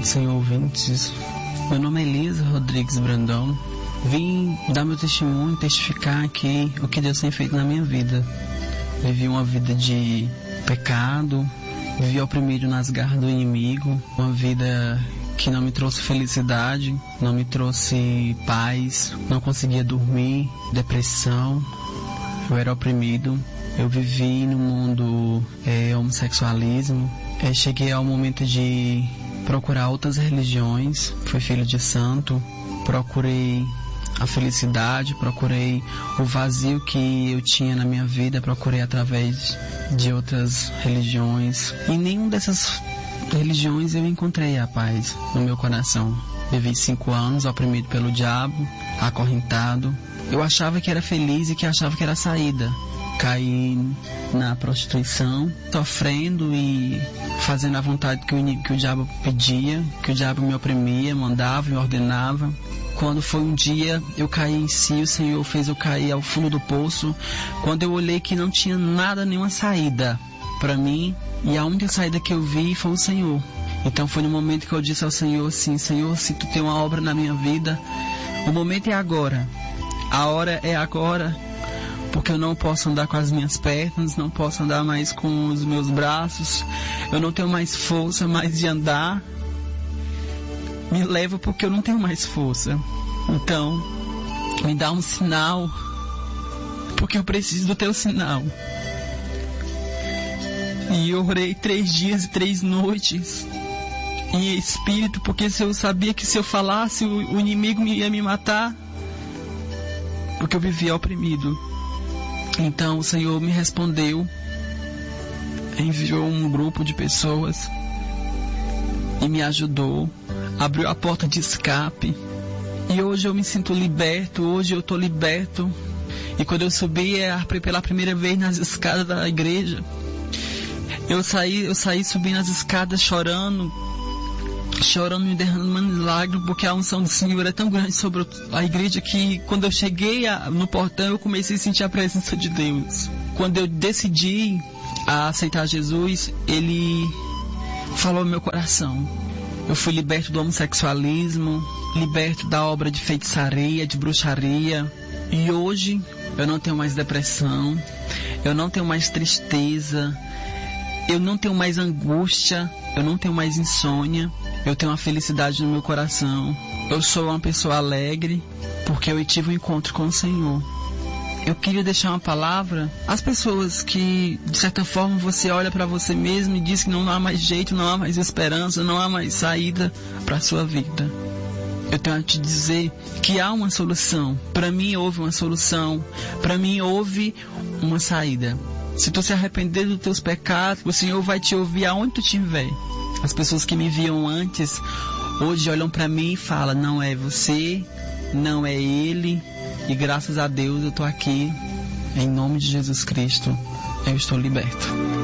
paz, Senhor, ouvintes. Meu nome é Elisa Rodrigues Brandão. Vim dar meu testemunho, testificar aqui o que Deus tem feito na minha vida. Vivi uma vida de pecado, vivi oprimido nas garras do inimigo, uma vida que não me trouxe felicidade, não me trouxe paz, não conseguia dormir, depressão, eu era oprimido. Eu vivi no mundo homossexualismo, cheguei ao momento de procurar outras religiões, fui filho de santo, procurei a felicidade, procurei o vazio que eu tinha na minha vida, procurei através de outras religiões. E nenhuma dessas religiões eu encontrei a paz no meu coração. Vivi 5 anos oprimido pelo diabo, acorrentado. Eu achava que era feliz e que achava que era a saída. Caí na prostituição, sofrendo e fazendo a vontade que o diabo pedia, que o diabo me oprimia, mandava e ordenava. Quando foi um dia, eu caí em si, o Senhor fez eu cair ao fundo do poço, quando eu olhei que não tinha nada, nenhuma saída para mim, e a única saída que eu vi foi o Senhor. Então foi no momento que eu disse ao Senhor assim: Senhor, se tu tem uma obra na minha vida, o momento é agora, a hora é agora, porque eu não posso andar com as minhas pernas, não posso andar mais com os meus braços, eu não tenho mais força mais de andar. Me leva porque eu não tenho mais força. Então, me dá um sinal, porque eu preciso do teu sinal. E eu orei 3 dias e 3 noites em espírito, porque eu sabia que se eu falasse, o inimigo ia me matar, porque eu vivia oprimido. Então o Senhor me respondeu, enviou um grupo de pessoas e me ajudou, abriu a porta de escape, e hoje eu me sinto liberto, hoje eu estou liberto. E quando eu subi pela primeira vez nas escadas da igreja, eu saí subindo as escadas chorando, me derramando lágrimas, porque a unção do Senhor é tão grande sobre a igreja que quando eu cheguei no portão eu comecei a sentir a presença de Deus. Quando eu decidi a aceitar Jesus, Ele falou no meu coração. Eu fui liberto do homossexualismo, liberto da obra de feitiçaria, de bruxaria, e hoje eu não tenho mais depressão, eu não tenho mais tristeza, eu não tenho mais angústia, eu não tenho mais insônia, eu tenho uma felicidade no meu coração. Eu sou uma pessoa alegre porque eu tive um encontro com o Senhor. Eu queria deixar uma palavra às pessoas que, de certa forma, você olha para você mesmo e diz que não há mais jeito, não há mais esperança, não há mais saída para a sua vida. Eu tenho a te dizer que há uma solução. Para mim houve uma solução, para mim houve uma saída. Se tu se arrepender dos teus pecados, o Senhor vai te ouvir aonde tu estiver. As pessoas que me viam antes, hoje olham para mim e falam: não é você, não é ele. E graças a Deus eu estou aqui, em nome de Jesus Cristo, eu estou liberto.